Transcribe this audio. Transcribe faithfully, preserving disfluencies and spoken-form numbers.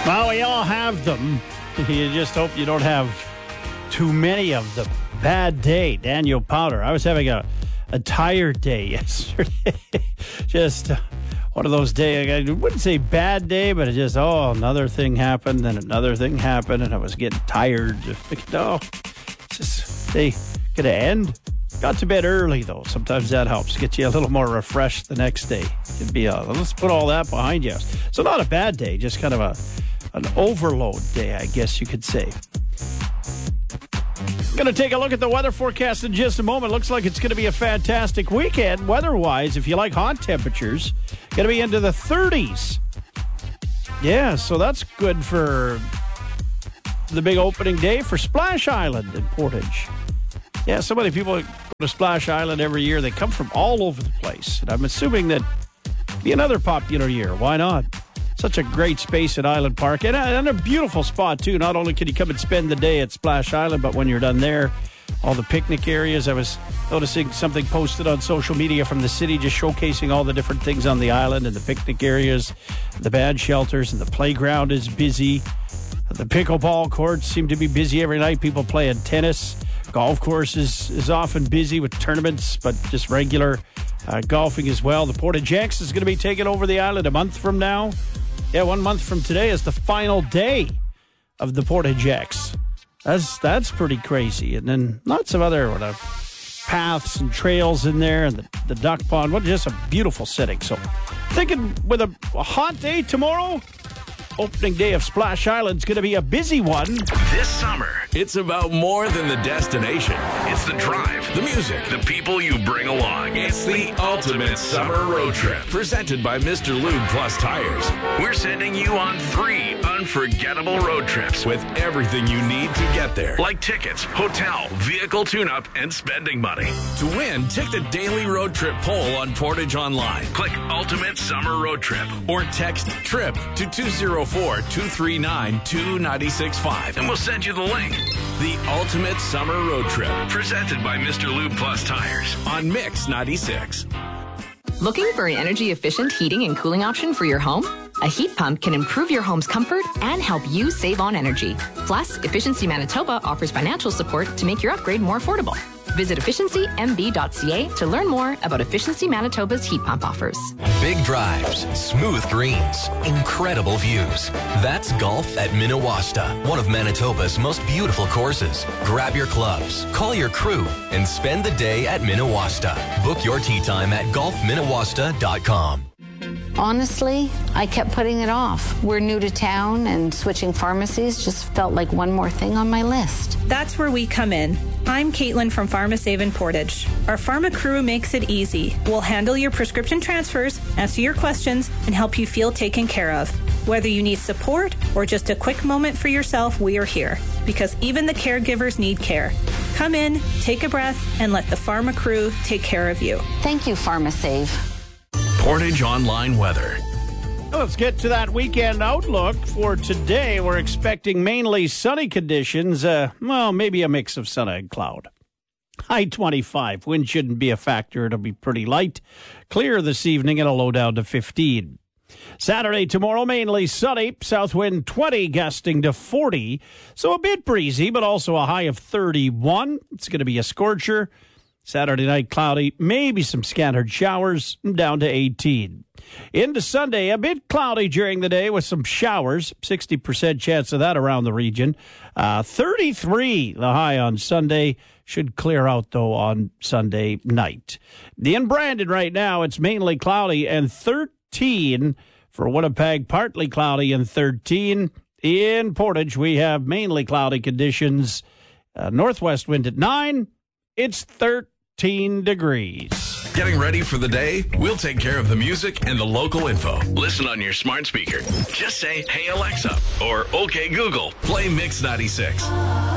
Well, we all have them. You just hope you don't have too many of them. Bad day, Daniel Powder. I was having a, a tired day yesterday. just uh, one of those days. I wouldn't say bad day, but it just, oh, another thing happened, then another thing happened, and I was getting tired. Just thinking, oh, it's just, they gonna end. Got to bed early, though. Sometimes that helps. Get you a little more refreshed the next day. Could be a, let's put all that behind you. So not a bad day, just kind of a an overload day, I guess you could say. Going to take a look at the weather forecast in just a moment. Looks like it's going to be a fantastic weekend weather-wise. If you like hot temperatures, going to be into the thirties. Yeah, so that's good for the big opening day for Splash Island in Portage. Yeah, so many people go to Splash Island every year. They come from all over the place. And I'm assuming that be another popular year. Why not? Such a great space at Island Park. And a, and a beautiful spot, too. Not only can you come and spend the day at Splash Island, but when you're done there, all the picnic areas. I was noticing something posted on social media from the city just showcasing all the different things on the island and the picnic areas, the band shelters, and the playground is busy. The pickleball courts seem to be busy every night. People playing tennis. Golf course is, is often busy with tournaments, but just regular uh, golfing as well. The Portage X is going to be taking over the island a month from now. Yeah, one month from today is the final day of the Portage X. That's that's pretty crazy. And then lots of other what, uh, paths and trails in there, and the, the duck pond. What just a beautiful setting. So thinking with a, a hot day tomorrow, opening day of Splash Island is going to be a busy one. This summer, it's about more than the destination. It's the drive, the music, the people you bring along. It's the ultimate summer road trip. Presented by Mister Lube Plus Tires. We're sending you on three unforgettable road trips with everything you need to get there. Like tickets, hotel, vehicle tune-up, and spending money. To win, take the daily road trip poll on Portage Online. Click Ultimate Summer Road Trip or text TRIP to two zero four, two three nine, two nine six five and we'll send you the link. The Ultimate Summer Road Trip, presented by Mister Lube Plus Tires on Mix ninety-six. Looking for an energy-efficient heating and cooling option for your home? A heat pump can improve your home's comfort and help you save on energy. Plus, Efficiency Manitoba offers financial support to make your upgrade more affordable. Visit efficiency m b dot c a to learn more about Efficiency Manitoba's heat pump offers. Big drives, smooth greens, incredible views. That's golf at Minnewasta, one of Manitoba's most beautiful courses. Grab your clubs, call your crew, and spend the day at Minnewasta. Book your tee time at golf minnewasta dot com. Honestly, I kept putting it off. We're new to town, and switching pharmacies just felt like one more thing on my list. That's where we come in. I'm Caitlin from PharmaSave in Portage. Our pharma crew makes it easy. We'll handle your prescription transfers, answer your questions, and help you feel taken care of. Whether you need support or just a quick moment for yourself, we are here. Because even the caregivers need care. Come in, take a breath, and let the pharma crew take care of you. Thank you, PharmaSave. Portage Online weather. Let's get to that weekend outlook for today. We're expecting mainly sunny conditions. Uh, well, maybe a mix of sun and cloud. High twenty-five. Wind shouldn't be a factor. It'll be pretty light. Clear this evening and a low down to fifteen. Saturday, tomorrow, mainly sunny. South wind twenty, gusting to forty. So a bit breezy, but also a high of thirty-one. It's going to be a scorcher. Saturday night, cloudy, maybe some scattered showers, down to eighteen. Into Sunday, a bit cloudy during the day with some showers, sixty percent chance of that around the region. Uh, thirty-three, the high on Sunday. Should clear out, though, on Sunday night. In Brandon right now, it's mainly cloudy and thirteen. For Winnipeg, partly cloudy and thirteen. In Portage, we have mainly cloudy conditions. Uh, northwest wind at nine. It's thirteen degrees. Getting ready for the day? We'll take care of the music and the local info. Listen on your smart speaker. Just say, "Hey Alexa," or "Okay Google, play Mix ninety-six."